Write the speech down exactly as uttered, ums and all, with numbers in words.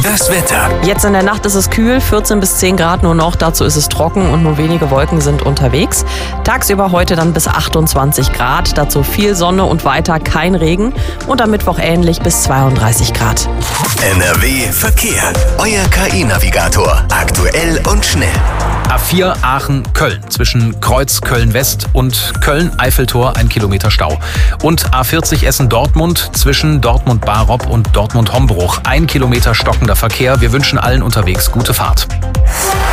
Das Wetter. Jetzt in der Nacht ist es kühl, vierzehn bis zehn Grad nur noch. Dazu ist es trocken und nur wenige Wolken sind unterwegs. Tagsüber heute dann bis achtundzwanzig Grad. Dazu viel Sonne und weiter kein Regen. Und am Mittwoch ähnlich bis zweiunddreißig Grad. N R W Verkehr. Euer K I-Navigator. Aktuell und schnell. A vier Aachen-Köln. Zwischen Kreuz Köln-West und Köln-Eiffeltor ein Kilometer Stau. Und A vierzig Essen-Dortmund zwischen Dortmund-Barob und Dortmund-Hombruch. Ein Kilometer stockender Verkehr. Wir wünschen allen unterwegs gute Fahrt.